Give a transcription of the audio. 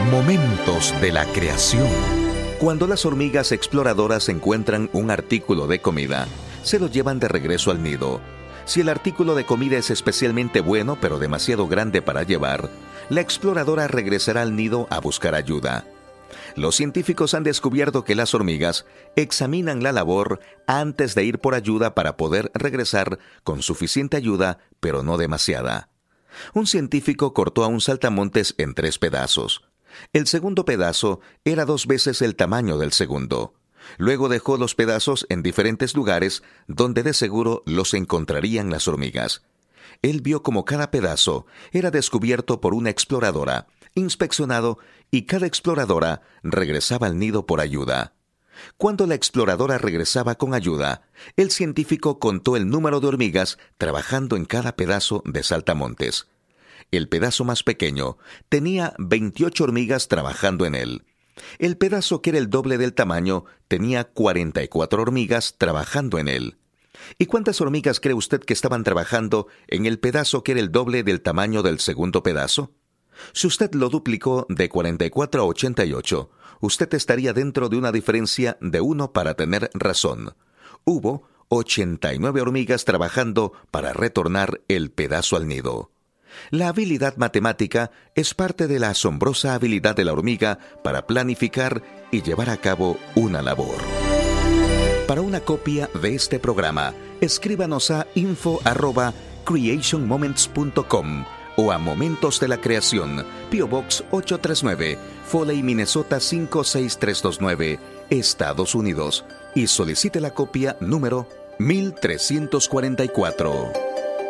Momentos de la creación. Cuando las hormigas exploradoras encuentran un artículo de comida, se lo llevan de regreso al nido. Si el artículo de comida es especialmente bueno pero demasiado grande para llevar, la exploradora regresará al nido a buscar ayuda. Los científicos han descubierto que las hormigas examinan la labor antes de ir por ayuda para poder regresar con suficiente ayuda, pero no demasiada. Un científico cortó a un saltamontes en 3 pedazos. El segundo pedazo era 2 veces el tamaño del segundo. Luego dejó los pedazos en diferentes lugares donde de seguro los encontrarían las hormigas. Él vio como cada pedazo era descubierto por una exploradora, inspeccionado, y cada exploradora regresaba al nido por ayuda. Cuando la exploradora regresaba con ayuda, el científico contó el número de hormigas trabajando en cada pedazo de saltamontes. El pedazo más pequeño tenía 28 hormigas trabajando en él. El pedazo que era el doble del tamaño tenía 44 hormigas trabajando en él. ¿Y cuántas hormigas cree usted que estaban trabajando en el pedazo que era el doble del tamaño del segundo pedazo? Si usted lo duplicó de 44 a 88, usted estaría dentro de una diferencia de 1 para tener razón. Hubo 89 hormigas trabajando para retornar el pedazo al nido. La habilidad matemática es parte de la asombrosa habilidad de la hormiga para planificar y llevar a cabo una labor. Para una copia de este programa, escríbanos a info@creationmoments.com o a Momentos de la Creación, P.O. Box 839, Foley, Minnesota 56329, Estados Unidos, y solicite la copia número 1344.